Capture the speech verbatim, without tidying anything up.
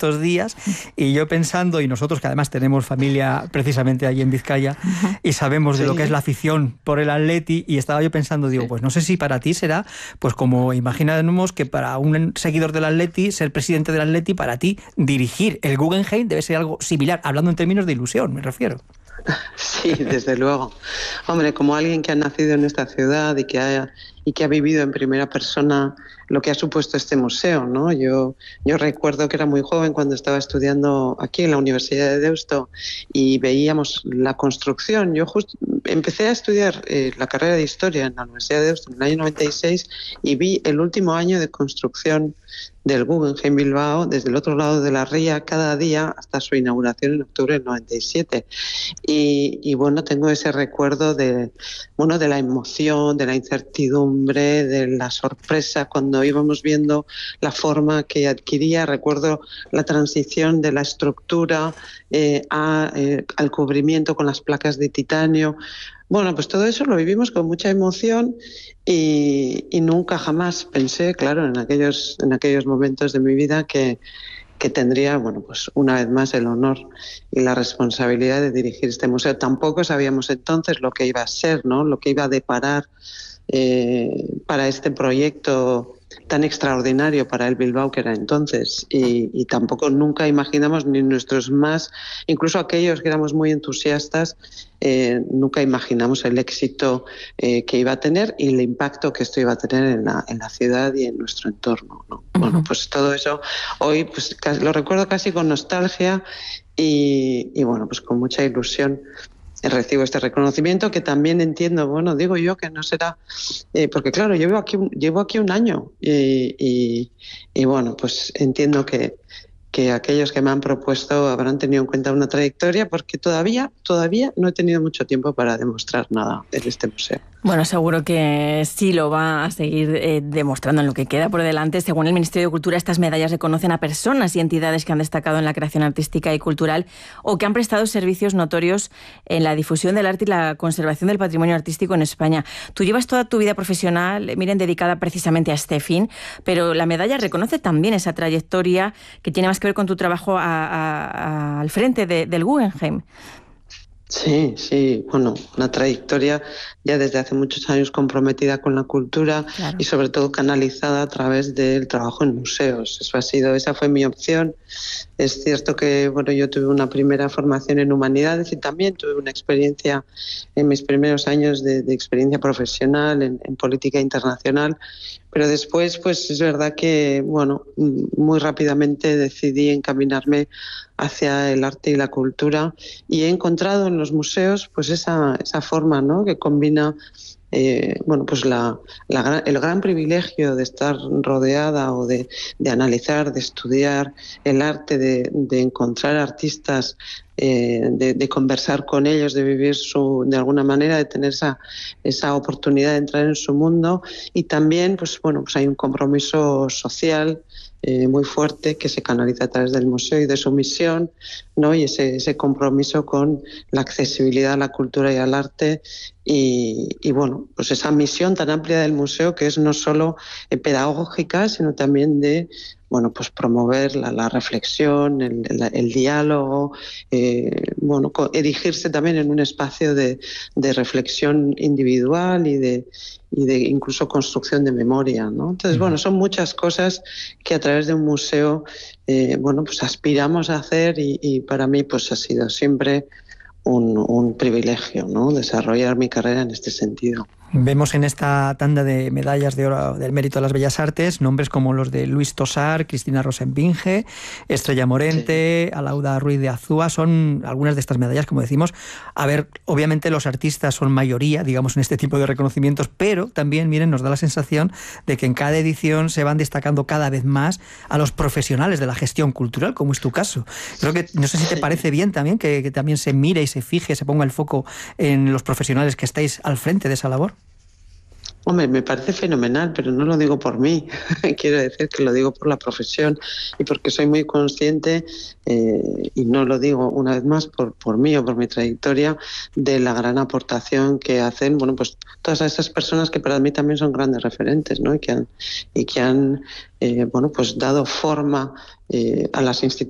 estos días, y yo pensando, y nosotros que además tenemos familia precisamente allí en Vizcaya, y sabemos de Sí. lo que es la afición por el Atleti, y estaba yo pensando, digo, Sí. pues no sé si para ti será, pues como imaginamos que para un seguidor del Atleti, ser presidente del Atleti, para ti dirigir el Guggenheim debe ser algo similar, hablando en términos de ilusión, me refiero. Sí, desde luego. Hombre, como alguien que ha nacido en esta ciudad y que ha, y que ha vivido en primera persona lo que ha supuesto este museo, ¿no? Yo, yo recuerdo que era muy joven cuando estaba estudiando aquí en la Universidad de Deusto y veíamos la construcción. Yo justo empecé a estudiar eh, la carrera de Historia en la Universidad de Deusto en el año noventa y seis y vi el último año de construcción del Guggenheim Bilbao desde el otro lado de la ría cada día hasta su inauguración en octubre del noventa y siete. Y, y bueno, tengo ese recuerdo de, bueno, de la emoción, de la incertidumbre, de la sorpresa cuando íbamos viendo la forma que adquiría. Recuerdo la transición de la estructura eh, a, eh, al cubrimiento con las placas de titanio. Bueno, pues todo eso lo vivimos con mucha emoción y, y nunca jamás pensé, claro, en aquellos, en aquellos momentos de mi vida que, que tendría, bueno, pues una vez más el honor y la responsabilidad de dirigir este museo. Tampoco sabíamos entonces lo que iba a ser, ¿no? Lo que iba a deparar eh, para este proyecto tan extraordinario para el Bilbao que era entonces, y, y tampoco nunca imaginamos, ni nuestros más, incluso aquellos que éramos muy entusiastas, eh, nunca imaginamos el éxito eh, que iba a tener y el impacto que esto iba a tener en la, en la ciudad y en nuestro entorno, ¿no? Uh-huh. Bueno, pues todo eso hoy pues lo recuerdo casi con nostalgia y, y bueno, pues con mucha ilusión recibo este reconocimiento, que también entiendo, bueno, digo yo que no será, eh, porque claro, llevo aquí, llevo aquí un año y, y, y bueno, pues entiendo que, que aquellos que me han propuesto habrán tenido en cuenta una trayectoria, porque todavía, todavía no he tenido mucho tiempo para demostrar nada en este museo. Bueno, seguro que sí lo va a seguir eh, demostrando en lo que queda por delante. Según el Ministerio de Cultura, estas medallas reconocen a personas y entidades que han destacado en la creación artística y cultural o que han prestado servicios notorios en la difusión del arte y la conservación del patrimonio artístico en España. Tú llevas toda tu vida profesional, Miren, dedicada precisamente a este fin, pero la medalla reconoce también esa trayectoria que tiene más que ver con tu trabajo a, a, a, al frente de, del Guggenheim. Sí, sí, bueno, una trayectoria ya desde hace muchos años comprometida con la cultura, claro, y sobre todo canalizada a través del trabajo en museos. Eso ha sido, esa fue mi opción. Es cierto que, bueno, yo tuve una primera formación en humanidades y también tuve una experiencia en mis primeros años de, de experiencia profesional en, en política internacional. Pero después, pues es verdad que, bueno, muy rápidamente decidí encaminarme hacia el arte y la cultura y he encontrado en los museos, pues esa esa forma, ¿no?, que combina, eh, bueno, pues la, la el gran privilegio de estar rodeada o de, de analizar, de estudiar el arte, de, de encontrar artistas. Eh, de, de conversar con ellos, de vivir su, de alguna manera, de tener esa, esa oportunidad de entrar en su mundo, y también, pues bueno, pues hay un compromiso social eh, muy fuerte que se canaliza a través del museo y de su misión, ¿no? Y ese, ese compromiso con la accesibilidad a la cultura y al arte y, y bueno, pues esa misión tan amplia del museo, que es no solo eh, pedagógica, sino también de, bueno, pues promover la, la reflexión, el, el, el diálogo, eh, bueno, erigirse también en un espacio de, de reflexión individual y de, y de incluso construcción de memoria, ¿no? Entonces, bueno, son muchas cosas que a través de un museo, eh, bueno, pues aspiramos a hacer y, y para mí, pues ha sido siempre un, un privilegio, ¿no?, desarrollar mi carrera en este sentido. Vemos en esta tanda de medallas de oro del mérito de las bellas artes nombres como los de Luis Tosar, Cristina Rosenbinge, Estrella Morente, sí, Alauda Ruiz de Azúa. Son algunas de estas medallas, como decimos. A ver, obviamente los artistas son mayoría, digamos, en este tipo de reconocimientos, pero también, miren, nos da la sensación de que en cada edición se van destacando cada vez más a los profesionales de la gestión cultural, como es tu caso. Creo que, no sé si te parece bien también que, que también se mire y se fije, se ponga el foco en los profesionales que estáis al frente de esa labor. Hombre, me parece fenomenal, pero no lo digo por mí. Quiero decir que lo digo por la profesión y porque soy muy consciente, eh, y no lo digo una vez más por, por mí o por mi trayectoria, de la gran aportación que hacen, bueno, pues todas esas personas que para mí también son grandes referentes, ¿no? Y que han, y que han eh, bueno, pues dado forma eh, a las instituciones